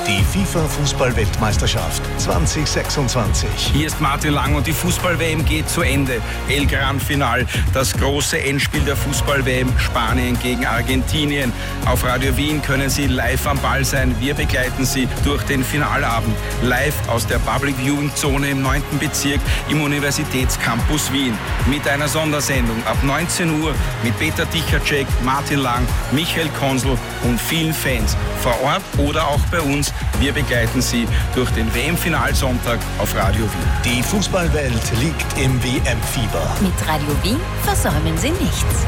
Die FIFA-Fußball-Weltmeisterschaft 2026. Hier ist Martin Lang und die Fußball-WM geht zu Ende. El Gran Final, das große Endspiel der Fußball-WM, Spanien gegen Argentinien. Auf Radio Wien können Sie live am Ball sein. Wir begleiten Sie durch den Finalabend. Live aus der Public Viewing Zone im 9. Bezirk im Universitätscampus Wien. Mit einer Sondersendung ab 19 Uhr mit Peter Dichacek, Martin Lang, Michael Konsel und vielen Fans. Vor Ort oder auch bei uns. Wir begleiten Sie durch den WM-Finalsonntag auf Radio Wien. Die Fußballwelt liegt im WM-Fieber. Mit Radio Wien versäumen Sie nichts.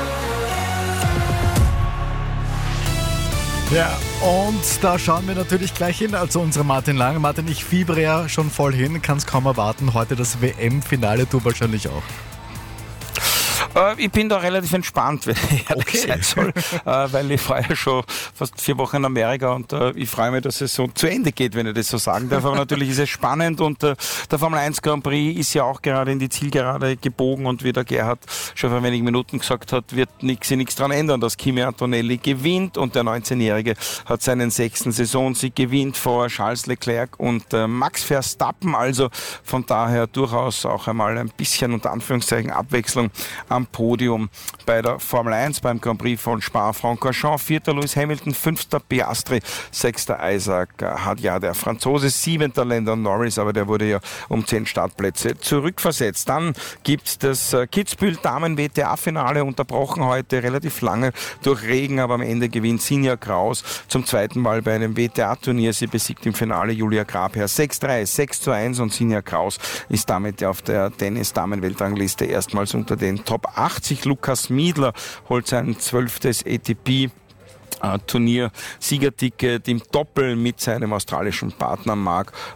Ja, und da schauen wir natürlich gleich hin, also unsere Martin Lang. Martin, ich fiebere ja schon voll hin, kann es kaum erwarten. Heute das WM-Finale, du wahrscheinlich auch. Ich bin da relativ entspannt, wenn ich ehrlich sein soll, weil ich war ja schon fast 4 Wochen in Amerika und ich freue mich, dass es so zu Ende geht, wenn ich das so sagen darf. Aber natürlich ist es spannend und der Formel 1 Grand Prix ist ja auch gerade in die Zielgerade gebogen und wie der Gerhard schon vor wenigen Minuten gesagt hat, wird sich nichts daran ändern, dass Kimi Antonelli gewinnt und der 19-Jährige hat seinen 6. Saisonsieg gewinnt vor Charles Leclerc und Max Verstappen. Also von daher durchaus auch einmal ein bisschen unter Anführungszeichen Abwechslung am Podium bei der Formel 1 beim Grand Prix von Spa-Francorchamps. 4. Lewis Hamilton, 5. Piastri, 6. Isaac hat ja der Franzose, 7. Lando Norris, aber der wurde ja um 10 Startplätze zurückversetzt. Dann gibt das Kitzbühel Damen-WTA-Finale, unterbrochen heute relativ lange durch Regen, aber am Ende gewinnt Sinja Kraus zum 2. Mal bei einem WTA-Turnier. Sie besiegt im Finale Julia Grabherr 6-3, 6-1 und Sinja Kraus ist damit auf der Tennis-Damen-Weltrangliste erstmals unter den Top 80. Lukas Miedler holt sein 12. ATP Turnier Siegerticket im Doppel mit seinem australischen Partner Mark